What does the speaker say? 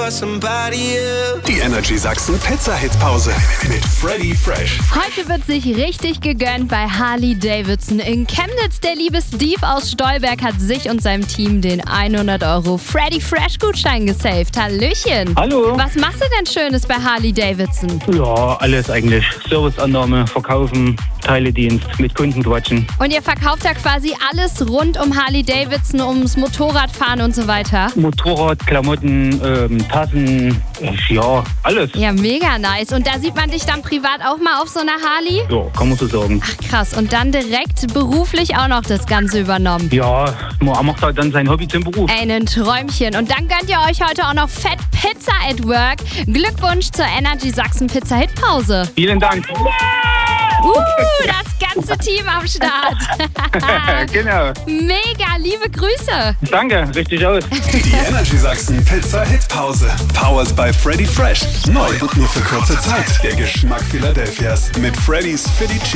Die Energy Sachsen Pizza-Hit-Pause mit Freddy Fresh. Heute wird sich richtig gegönnt bei Harley Davidson. In Chemnitz, der liebe Steve aus Stolberg hat sich und seinem Team den 100 € Freddy Fresh Gutschein gesaved. Hallöchen. Hallo. Was machst du denn Schönes bei Harley Davidson? Ja, alles eigentlich. Serviceannahme, Verkaufen, Teiledienst, mit Kunden quatschen. Und ihr verkauft ja quasi alles rund um Harley Davidson, ums Motorradfahren und so weiter? Motorrad, Klamotten, Tassen, ja, alles. Ja, mega nice. Und da sieht man dich dann privat auch mal auf so einer Harley? Ja, kann man so sagen. Ach krass. Und dann direkt beruflich auch noch das Ganze übernommen. Ja, man macht halt dann sein Hobby zum Beruf. Ein Träumchen. Und dann gönnt ihr euch heute auch noch Fett Pizza at Work. Glückwunsch zur Energy Sachsen Pizza Hitpause. Vielen Dank. Das ganze Team am Start. Genau. Mega, liebe Grüße. Danke, richtig aus. Die Energy Sachsen Pizza-Hit-Pause. Powered by Freddy Fresh. Neu und nur für kurze Zeit. Der Geschmack Philadelphias mit Freddy's Philly Cheese.